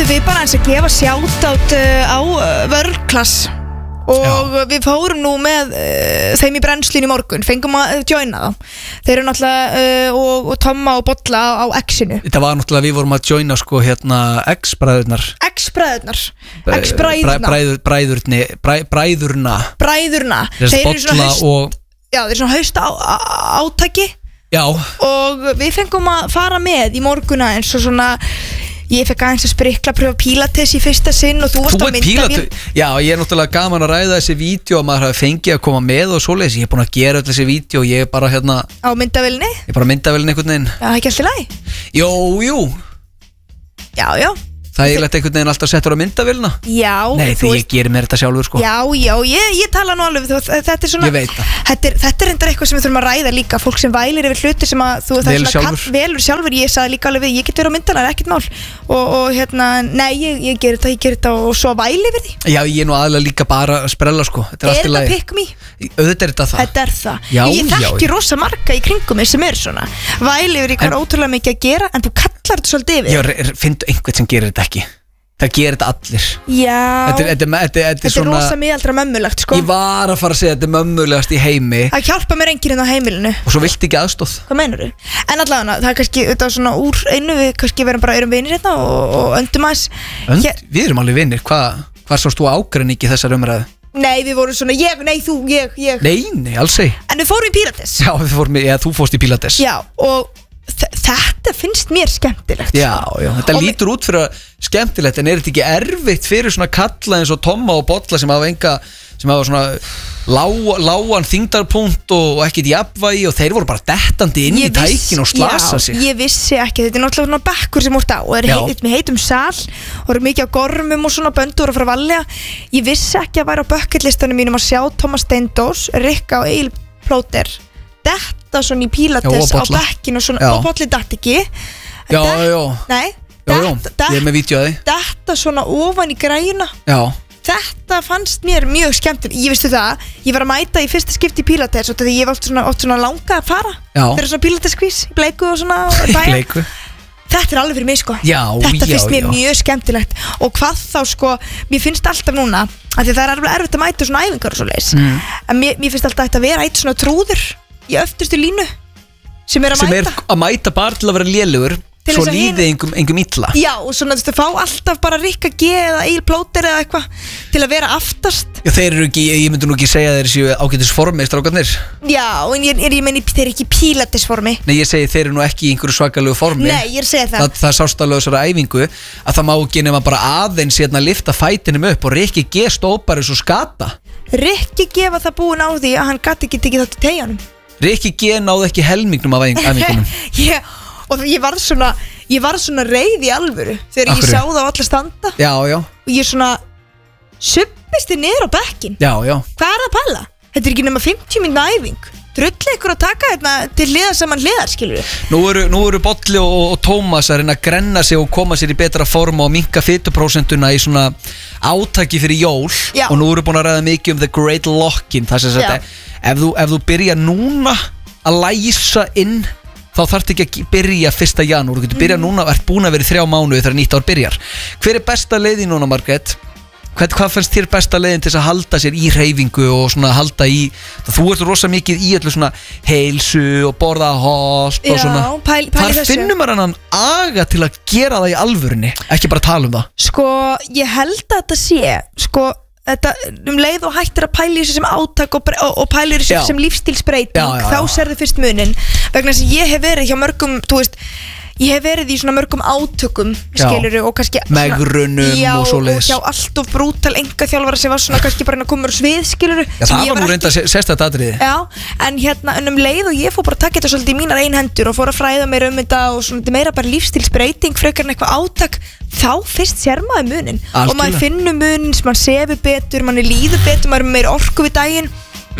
við bara eins að gefa shoutout á Vörklass og við fórum nú með þeim í brennslinu í morgun, fengum að joina þá. Þeir eru náttúrulega og Tomma og Bolla á X-inu. Þetta var náttúrulega, við vorum að joina sko X-bræðurnar Bræðurna Þeir eru svona þeir eru svona hausta átaki. Já. Og við fengum að fara með í morguna eins og svona ég fekk aðeins að sprikla pröfa Pilates í fyrsta sinn og þú varst að mynda mér. Já, ég náttúrulega gaman að ræða þessi vídeo og maður hafi fengið að koma með og svoleiðis. Ég búin að gera öll þessi vídeo og ég bara á myndavélinni? Ég bara myndavélinni einhvern veginn. Já, ekki alltaf læg? Jú. Já. Það er eiginlega einhvern veginn alltaf settur á myndavélina. Já. Nei, því ég gerir mér þetta sjálfur sko. Já, ég tala nú alveg. Þetta er svona. Ég veit það. Þetta er eitthvað sem við þurfum að ræða líka. Fólk sem vælir yfir hluti sem að þú velur sjálfur. Ég sagði líka alveg við, ég get verið á myndavélinni, ekkert mál. Og nei, ég ger þetta og svo væli yfir því. Já, ég er nú aðlega líka bara að sprella sko. Þetta er allt í lagi. Er þetta pick me? Auðvitað er þetta það. Þetta er það. Ég þekki rosa marga í kringum mig sem svona. Væli yfir hvað er ótrúlega mikið að gera, en þú kallar þetta svolítið yfir. Já, finndu einhvern sem gerir þetta ekki. Það gerir þetta allir. Já. Þetta er svona rosa miðaldra mömmulegt sko. Ég var að fara að segja þetta er mömmulegast í heimi. Það hjálpa mér enginn á heimilinu. Og svo viltu ekki aðstóð. Hvað meinarðu? En allavega, það er kannski auðvitað svona úr einu, við kannski erum vinir hérna og öndum aðeins. Við erum alveg vinir, hvað sást þú ágreiningi í þessar umræðu? Nei, við vorum svona, ég. Nei, alls ei. En við fórum í Pilates. Já, þú fórst í Pilates. Já, og þetta finnst mér skemmtilegt. Já, þetta lítur út fyrir að skemmtilegt, en er þetta ekki erfitt fyrir svona kalla eins og Tomma og Bolla sem hafa svona lágan þyngdarpunkt og ekkert jafnvægi og þeir voru bara dettandi inn í tækin og slasa sig. Ég vissi ekki, þetta er náttúrulega svona bekkur sem úrt á og er heitum sal og eru mikið á gormum og svona böndur og frá valja. Ég vissi ekki að væri á bucketlistanum mínum að sjá Thomas Steindós, Rikka og Egil Plóter detta svona í Pilates á bekkinu og svona, og Bolli datt ekki. Nei, ég er með vídeo að því. Detta svona ofan í græjuna. Já. Þetta fannst mér mjög skemmtilegt. Ég vistu það, ég var að mæta í fyrsta skipti í Pilates og því ég var oft svona langa að fara. Þegar svona Pilates-skvís, bleiku og svona bleiku. Þetta er alveg fyrir mig sko. Þetta finnst mér mjög skemmtilegt. Og hvað þá sko, mér finnst alltaf núna að því það er alveg erfitt að mæta svona æfingar og svo leiðis. En mér finnst alltaf að vera eitt svona trúður í öftustu línu sem er að mæta bara til að vera lélugur svo líði engum illa. Já, og svona þú fá alltaf bara Rikka G eða Egil Plóter eða eitthvað til að vera aftast. Já, þeir eru ekki, ég myndi nú ekki segja þeir séu ágætis formi, strákarnir. Já, en ég meini þeir eru ekki í Pilates formi. Nei, ég segi þeir eru nú ekki í einhverju svakalegu formi. Nei, ég segi það. Það sást alveg þessara æfingu að það má ekki nema bara aðeins hérna lifta fætinum upp og Rikki G stóð bara svo skata. Rikki G var það búin á því að hann gat ekki tekið þátt í teigjanum. Rikki G náði ekki helmingnum af æfingunum. Og ég var svona reið í alvöru þegar ég sá það á alla standa. Já. Og ég svona subbist þið niður á bekkin. Já. Hvað er að pæla? Þetta er ekki nema 50 mínútna æfing. Drulli ykkur að taka hérna til hliðar saman hliðar, skilur við. Nú eru Bolli og Tómas að reyna að grenna sig og koma sér í betra form og minka fituprósentuna í svona átaki fyrir jól. Já. Og nú eru búin að ræða mikið um the great lock-in. Það sem sagt, ef þú byrja núna að læsa inn, þá þarf ekki að byrja 1. janúar. Þú getur byrja núna og ert búin að vera í 3 mánuði þegar nýtt ár byrjar. Hver er besta leiðin núna, Margrét? Hvað fannst þér besta leiðin til að halda sér í hreyfingu og svona halda í, þú ert rosa mikið í öllu svona heilsu og borða holt og svona. Þar finnum maður hann aga til að gera það í alvörunni, ekki bara tala um það. Sko, ég held að þetta sé, sko, þetta leið og hættir að pæla í þessu sem átak og pæla í þessu sem lífstílsbreyting, þá sérðu fyrst munin. Vegna þess að ég hef verið hjá mörgum, þú veist, ég hef verið í svona mörgum átökum, skiluru, og kannski megrunum og svoleiðis. Já, allt of brútal engaþjálfara sem var svona kannski bara að koma úr svið, skiluru. Já, það var nú reynda sérstætt atriði. Já, en hérna leið og ég fór bara að taka þetta svolítið í mínar einhendur og fór að fræða mér um þetta og svona meira bara lífstílsbreyting frekar en eitthvað átak. Þá fyrst sér maður munin. Og maður finnur munin, maður sefur betur, maður líður betur, maður er meira orku við daginn.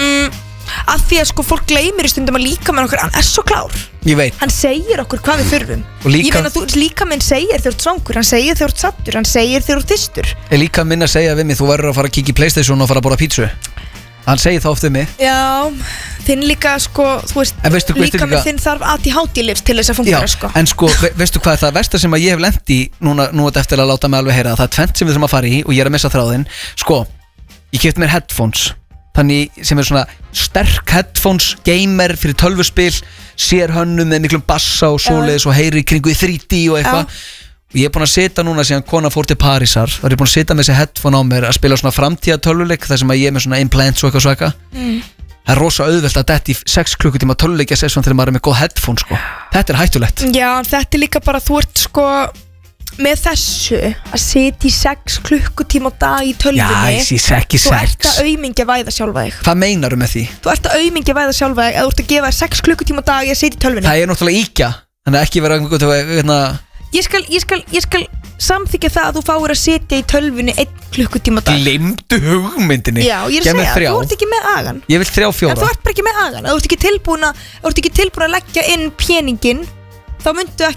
Að því að sko fólk gleymir í stundum að líkaminn okkur, hann er svo klár. Ég veit. Hann segir okkur hvað við þurfum. Ég meina líkaminn segir þegar þú ert svangur, hann segir þegar þú ert sattur, hann segir þegar þú ert þyrstur. Líkaminn að segja við mig, þú verður að fara að kíkja í PlayStation og fara að borða pítsu. Hann segir það oft mig. Já, þinn líka sko, þú veist, líka með þinn þarf ADHD-lyfs til þess að fungera sko. En sko, veistu hvað er það versta sem að ég hef lent í núna eftir að láta mig alveg heyra, það er tvennt sem við þurfum að fara í og ég er að missa þráðinn. Sko, ég keypti mér headphones, þannig sem er svona sterk headphones, gamer fyrir tölvuspil, sér hönnum með miklum bassa og svoleiðis og heyri kringu í 3D og eitthvað. Og ég er búin að setja núna síðan kona fór til Parísar, þá er ég búin að setja með þessi headphone á mér að spila svona framtíða tölvuleik þar sem að ég er með svona implants og eitthvað svaka. Það er rosa auðvelt að detti 6 klukkutíma tölvuleikja session þegar maður er með góð headphone sko. Þetta er hættulegt. Já, þetta er líka bara, þú ert sko með þessu að setja í 6 klukkutíma á dag í tölvunni. Já, ég sé ekki 6. Þú ert að aumingja væða sjálfa þig. Hvað meinaru með því? Þú ert að aumingja væða sjálfa þig, að þú ert að gefa 6 klukkutíma á dag í að setja í tölvunni. Það er náttúrulega ýkja, þannig að ekki vera Ég skal samþykja það að þú fáir að setja í tölvunni 1 klukkutíma á dag. Gleymdu hugmyndinni. Já, ég er að segja, þú ert ekki með agan. Ég vil 3-4. En þú ert bara ekki með agan. Þú ert ekki tilbúin að leggja inn peningin, þá myndu